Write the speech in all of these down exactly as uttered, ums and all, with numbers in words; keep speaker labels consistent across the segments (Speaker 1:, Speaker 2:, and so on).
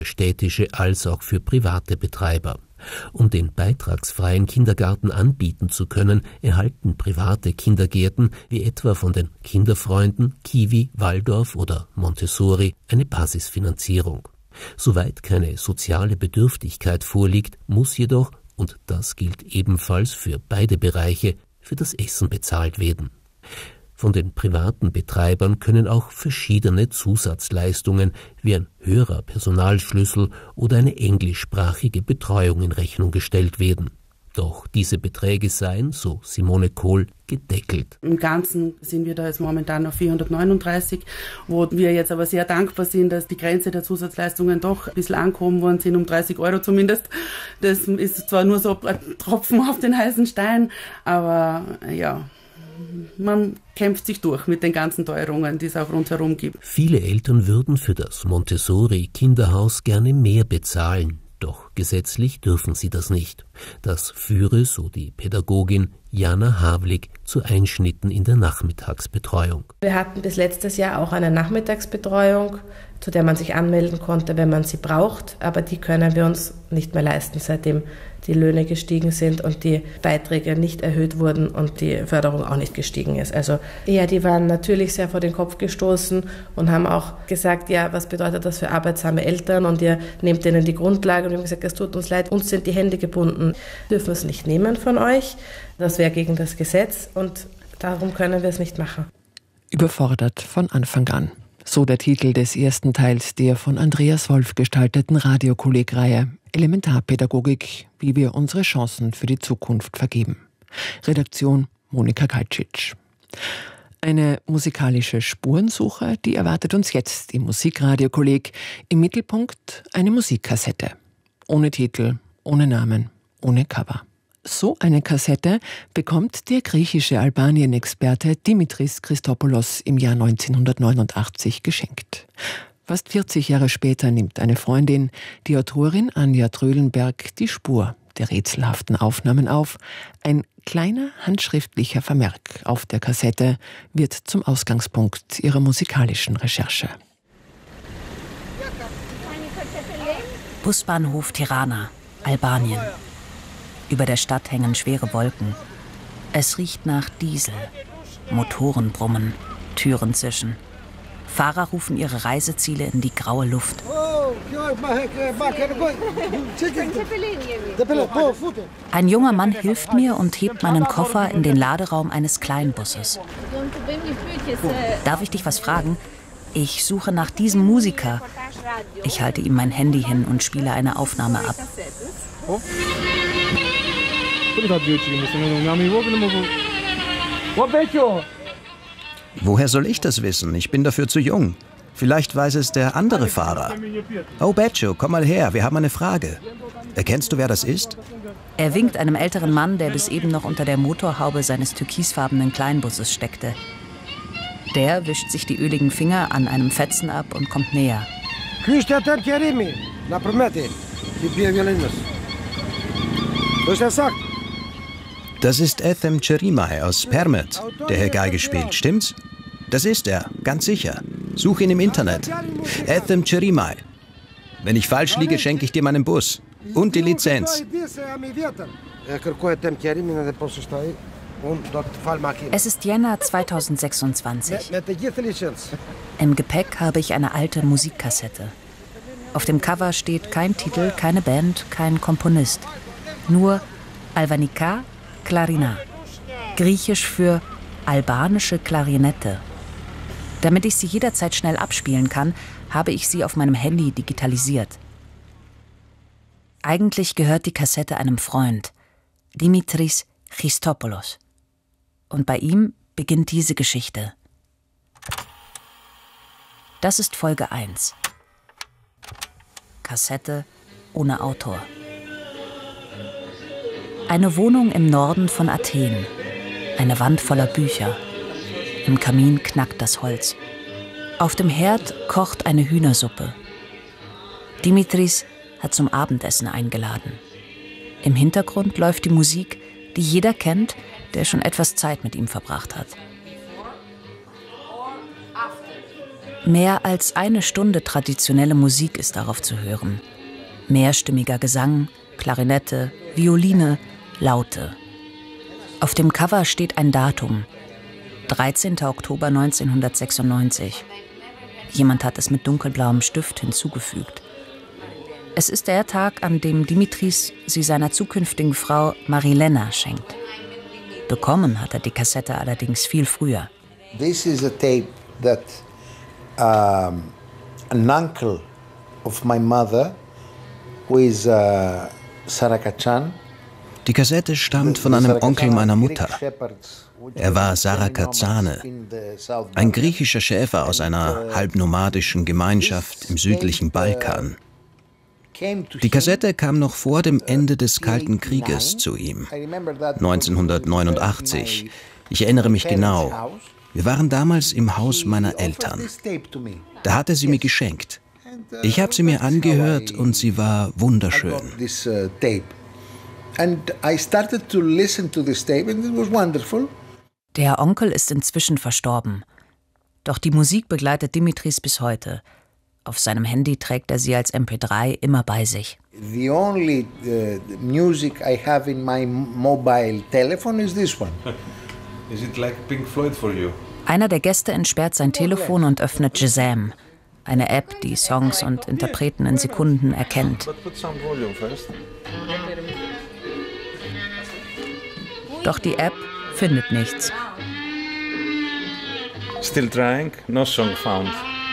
Speaker 1: städtische als auch für private Betreiber. Um den beitragsfreien Kindergarten anbieten zu können, erhalten private Kindergärten, wie etwa von den Kinderfreunden, Kiwi, Waldorf oder Montessori, eine Basisfinanzierung. Soweit keine soziale Bedürftigkeit vorliegt, muss jedoch, und das gilt ebenfalls für beide Bereiche, für das Essen bezahlt werden. Von den privaten Betreibern können auch verschiedene Zusatzleistungen wie ein höherer Personalschlüssel oder eine englischsprachige Betreuung in Rechnung gestellt werden. Doch diese Beträge seien, so Simone Kohl, gedeckelt.
Speaker 2: Im Ganzen sind wir da jetzt momentan auf vierhundertneununddreißig, wo wir jetzt aber sehr dankbar sind, dass die Grenze der Zusatzleistungen doch ein bisschen angehoben worden sind, um dreißig Euro zumindest. Das ist zwar nur so ein Tropfen auf den heißen Stein, aber ja, man kämpft sich durch mit den ganzen Teuerungen, die es auch rundherum gibt.
Speaker 1: Viele Eltern würden für das Montessori-Kinderhaus gerne mehr bezahlen. Doch gesetzlich dürfen sie das nicht. Das führe, so die Pädagogin Jana Havlik, zu Einschnitten in der Nachmittagsbetreuung.
Speaker 3: Wir hatten bis letztes Jahr auch eine Nachmittagsbetreuung, zu der man sich anmelden konnte, wenn man sie braucht. Aber die können wir uns nicht mehr leisten, seitdem die Löhne gestiegen sind und die Beiträge nicht erhöht wurden und die Förderung auch nicht gestiegen ist. Also ja, die waren natürlich sehr vor den Kopf gestoßen und haben auch gesagt, ja, was bedeutet das für arbeitsame Eltern, und ihr nehmt denen die Grundlage, und wir haben gesagt, es tut uns leid, uns sind die Hände gebunden, wir dürfen es nicht nehmen von euch, das wäre gegen das Gesetz und darum können wir es nicht machen.
Speaker 4: Überfordert von Anfang an. So der Titel des ersten Teils der von Andreas Wolf gestalteten Radiokolleg-Reihe Elementarpädagogik, wie wir unsere Chancen für die Zukunft vergeben. Redaktion Monika Kaltschitsch. Eine musikalische Spurensuche, die erwartet uns jetzt im Musikradiokolleg. Im Mittelpunkt eine Musikkassette. Ohne Titel, ohne Namen, ohne Cover. So eine Kassette bekommt der griechische Albanien-Experte Dimitris Christopoulos im Jahr neunzehnhundertneunundachtzig geschenkt. Fast vierzig Jahre später nimmt eine Freundin, die Autorin Anja Trölenberg, die Spur der rätselhaften Aufnahmen auf. Ein kleiner handschriftlicher Vermerk auf der Kassette wird zum Ausgangspunkt ihrer musikalischen Recherche.
Speaker 5: Busbahnhof Tirana, Albanien. Über der Stadt hängen schwere Wolken. Es riecht nach Diesel. Motoren brummen, Türen zischen. Fahrer rufen ihre Reiseziele in die graue Luft. Ein junger Mann hilft mir und hebt meinen Koffer in den Laderaum eines Kleinbusses. Darf ich dich was fragen? Ich suche nach diesem Musiker. Ich halte ihm mein Handy hin und spiele eine Aufnahme ab.
Speaker 6: Woher soll ich das wissen? Ich bin dafür zu jung. Vielleicht weiß es der andere Fahrer. Oh, Beccio, komm mal her, wir haben eine Frage. Erkennst du, wer das ist?
Speaker 5: Er winkt einem älteren Mann, der bis eben noch unter der Motorhaube seines türkisfarbenen Kleinbusses steckte. Der wischt sich die öligen Finger an einem Fetzen ab und kommt näher.
Speaker 6: Das ist Ethem Cerimai aus Permet, der hier Geige spielt, stimmt's? Das ist er, ganz sicher. Such ihn im Internet. Ethem Cerimai. Wenn ich falsch liege, schenke ich dir meinen Bus. Und die Lizenz.
Speaker 5: Es ist Jänner zweitausendsechsundzwanzig. Im Gepäck habe ich eine alte Musikkassette. Auf dem Cover steht kein Titel, keine Band, kein Komponist. Nur Alvanika Klarina, griechisch für albanische Klarinette. Damit ich sie jederzeit schnell abspielen kann, habe ich sie auf meinem Handy digitalisiert. Eigentlich gehört die Kassette einem Freund, Dimitris Christopoulos. Und bei ihm beginnt diese Geschichte. Das ist Folge eins. Kassette ohne Autor. Eine Wohnung im Norden von Athen. Eine Wand voller Bücher. Im Kamin knackt das Holz. Auf dem Herd kocht eine Hühnersuppe. Dimitris hat zum Abendessen eingeladen. Im Hintergrund läuft die Musik, die jeder kennt, der schon etwas Zeit mit ihm verbracht hat. Mehr als eine Stunde traditionelle Musik ist darauf zu hören. Mehrstimmiger Gesang, Klarinette, Violine, Laute. Auf dem Cover steht ein Datum. dreizehnter Oktober neunzehnhundertsechsundneunzig. Jemand hat es mit dunkelblauem Stift hinzugefügt. Es ist der Tag, an dem Dimitris sie seiner zukünftigen Frau Marilena schenkt. Bekommen hat er die Kassette allerdings viel früher.
Speaker 7: This is a tape that um, an uncle of my mother, who is uh, Sarakachan.
Speaker 6: Die Kassette stammt von einem Onkel meiner Mutter. Er war Sarakazane, ein griechischer Schäfer aus einer halbnomadischen Gemeinschaft im südlichen Balkan. Die Kassette kam noch vor dem Ende des Kalten Krieges zu ihm, neunzehnhundertneunundachtzig. Ich erinnere mich genau. Wir waren damals im Haus meiner Eltern. Da hat er sie mir geschenkt. Ich habe sie mir angehört und sie war wunderschön.
Speaker 5: Der Onkel ist inzwischen verstorben. Doch die Musik begleitet Dimitris bis heute. Auf seinem Handy trägt er sie als M P drei immer bei sich.
Speaker 7: The only uh, music I have in my mobile telephone is this one.
Speaker 8: Is it like Pink Floyd for you?
Speaker 5: Einer der Gäste entsperrt sein Telefon und öffnet Shazam, eine App, die Songs und Interpreten in Sekunden erkennt. Doch die App findet nichts.
Speaker 8: Still trying, no song found.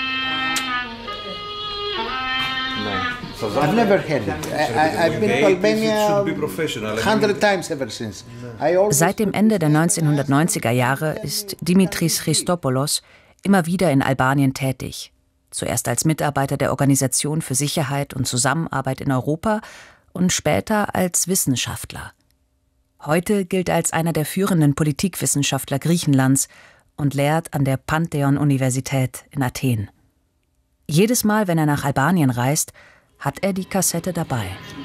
Speaker 7: I've never heard it. I, I've been to Albania hundred times ever since.
Speaker 5: Seit dem Ende der neunzehnhundertneunziger Jahre ist Dimitris Christopoulos immer wieder in Albanien tätig. Zuerst als Mitarbeiter der Organisation für Sicherheit und Zusammenarbeit in Europa und später als Wissenschaftler. Heute gilt er als einer der führenden Politikwissenschaftler Griechenlands und lehrt an der Pantheon-Universität in Athen. Jedes Mal, wenn er nach Albanien reist, hat er die Kassette dabei.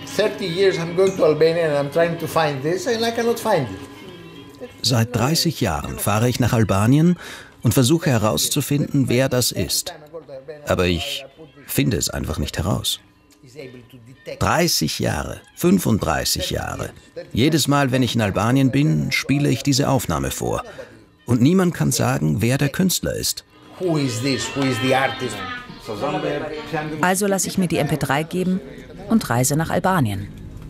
Speaker 6: Seit dreißig Jahren fahre ich nach Albanien und versuche herauszufinden, wer das ist. Aber ich finde es einfach nicht heraus. dreißig Jahre, fünfunddreißig Jahre. Jedes Mal, wenn ich in Albanien bin, spiele ich diese Aufnahme vor. Und niemand kann sagen, wer der Künstler ist.
Speaker 7: Who is this? Who is the artist?
Speaker 5: Also lasse ich mir die M P drei geben und reise nach Albanien.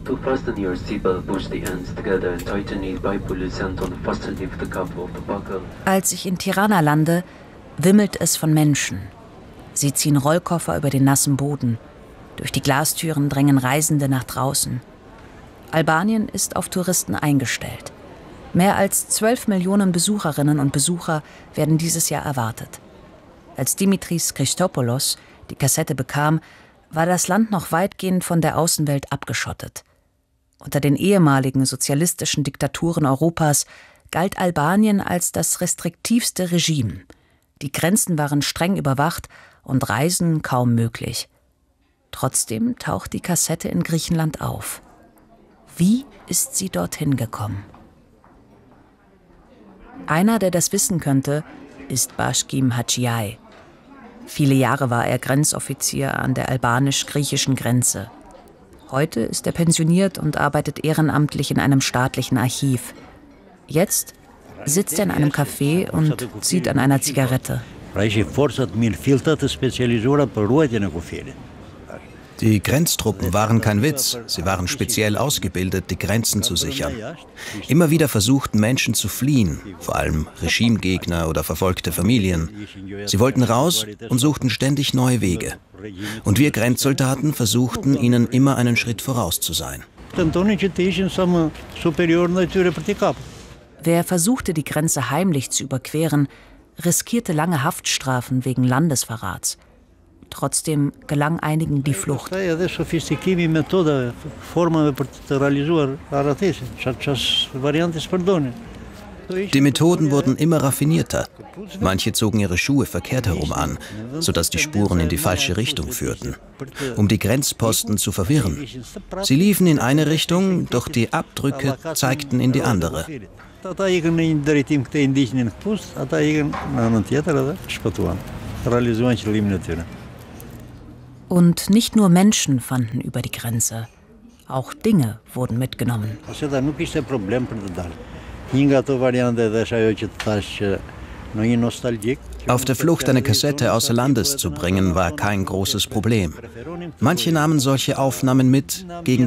Speaker 5: Als ich in Tirana lande, wimmelt es von Menschen. Sie ziehen Rollkoffer über den nassen Boden. Durch die Glastüren drängen Reisende nach draußen. Albanien ist auf Touristen eingestellt. Mehr als zwölf Millionen Besucherinnen und Besucher werden dieses Jahr erwartet. Als Dimitris Christopoulos die Kassette bekam, war das Land noch weitgehend von der Außenwelt abgeschottet. Unter den ehemaligen sozialistischen Diktaturen Europas galt Albanien als das restriktivste Regime. Die Grenzen waren streng überwacht und Reisen kaum möglich. Trotzdem taucht die Kassette in Griechenland auf. Wie ist sie dorthin gekommen? Einer, der das wissen könnte, ist Bashkim Hachiai. Viele Jahre war er Grenzoffizier an der albanisch-griechischen Grenze. Heute ist er pensioniert und arbeitet ehrenamtlich in einem staatlichen Archiv. Jetzt sitzt er in einem Café und zieht an einer Zigarette.
Speaker 6: Die Grenztruppen waren kein Witz. Sie waren speziell ausgebildet, die Grenzen zu sichern. Immer wieder versuchten Menschen zu fliehen, vor allem Regimegegner oder verfolgte Familien. Sie wollten raus und suchten ständig neue Wege. Und wir Grenzsoldaten versuchten, ihnen immer einen Schritt voraus zu sein.
Speaker 5: Wer versuchte, die Grenze heimlich zu überqueren, riskierte lange Haftstrafen wegen Landesverrats. Trotzdem gelang einigen die Flucht.
Speaker 6: Die Methoden wurden immer raffinierter. Manche zogen ihre Schuhe verkehrt herum an, sodass die Spuren in die falsche Richtung führten, um die Grenzposten zu verwirren. Sie liefen in eine Richtung, doch die Abdrücke zeigten in die andere.
Speaker 5: Und nicht nur Menschen fanden über die Grenze, auch Dinge wurden mitgenommen.
Speaker 6: Auf der Flucht eine Kassette außer Landes zu bringen, war kein großes Problem. Manche nahmen solche Aufnahmen mit gegen